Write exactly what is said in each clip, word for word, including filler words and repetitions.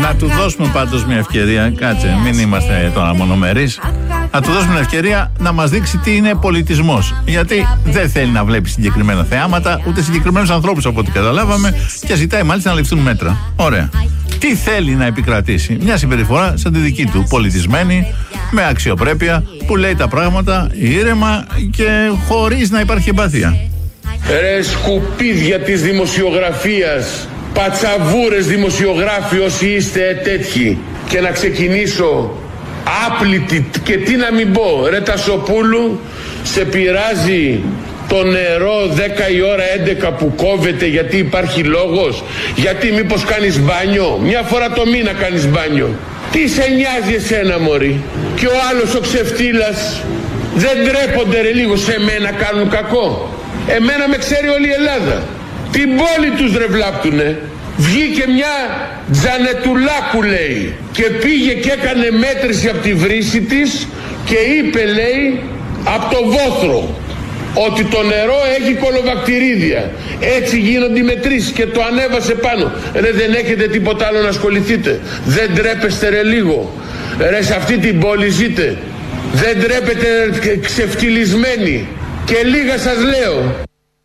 Να του δώσουμε πάντως μια ευκαιρία. Κάτσε, μην είμαστε τώρα μονομερείς. Να του δώσουμε μια ευκαιρία να μας δείξει τι είναι πολιτισμός. Γιατί δεν θέλει να βλέπει συγκεκριμένα θεάματα, ούτε συγκεκριμένους ανθρώπους από ό,τι καταλάβαμε, και ζητάει μάλιστα να ληφθούν μέτρα. Ωραία. Τι θέλει να επικρατήσει? Μια συμπεριφορά σαν τη δική του, πολιτισμένη, με αξιοπρέπεια, που λέει τα πράγματα ήρεμα και χωρίς να υπάρχει εμπάθεια. Ρε σκουπίδια της δημοσιογραφίας, πατσαβούρες δημοσιογράφοι όσοι είστε τέτοιοι, και να ξεκινήσω άπλητη, και τι να μην πω, ρε Τασοπούλου, σε πειράζει το νερό δέκα η ώρα έντεκα που κόβεται γιατί υπάρχει λόγος? Γιατί μήπως κάνεις μπάνιο? Μια φορά το μήνα κάνεις μπάνιο. Τι σε νοιάζει εσένα μωρή? Και ο άλλος ο ξεφτύλας, δεν ντρέπονται ρε λίγο σε μένα κάνουν κακό? Εμένα με ξέρει όλη η Ελλάδα. Την πόλη τους ρε βλάπτουνε. Βγήκε μια Τζανετουλάκου λέει και πήγε και έκανε μέτρηση από τη βρύση της και είπε λέει από το βόθρο ότι το νερό έχει κολοβακτηρίδια. Έτσι γίνονται οι μετρήσεις και το ανέβασε πάνω. Ρε δεν έχετε τίποτα άλλο να ασχοληθείτε? Δεν ντρέπεστε ρε λίγο? Ρε σε αυτή την πόλη ζείτε? Δεν ντρέπετε ρε ξεφτυλισμένοι? Και λίγα σας λέω.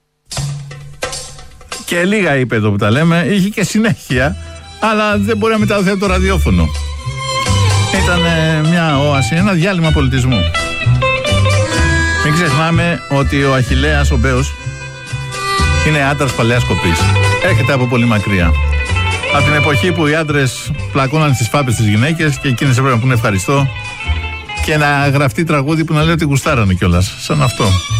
Και λίγα είπε εδώ που τα λέμε, είχε και συνέχεια, αλλά δεν μπορεί να μεταδοθεί από το ραδιόφωνο. Ήταν μια όαση, ένα διάλειμμα πολιτισμού. Μην ξεχνάμε ότι ο Αχιλλέας ο Μπέος είναι άντρας παλαιάς κοπής. Έρχεται από πολύ μακριά. Από την εποχή που οι άντρες πλακώναν στις φάπες τις γυναίκες και εκείνες έπρεπε να πούνε ευχαριστώ και να γραφτεί τραγούδι που να λέει ότι γουστάρανε κιόλας, σαν αυτό.